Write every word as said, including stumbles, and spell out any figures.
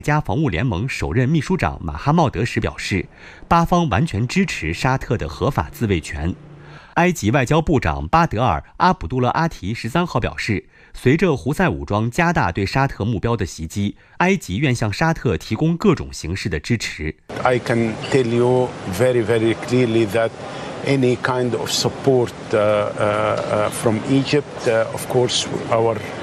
加防务联盟首任秘书长马哈茂德时表示，巴方完全支持沙特的合法自卫权。埃及外交部长巴德尔·阿卜杜勒阿提十三号表示，随着胡塞武装加大对沙特目标的袭击，埃及愿向沙特提供各种形式的支持。 I can tell you very, very clearly that any kind of support uh, uh, uh, from Egypt, uh, of course, our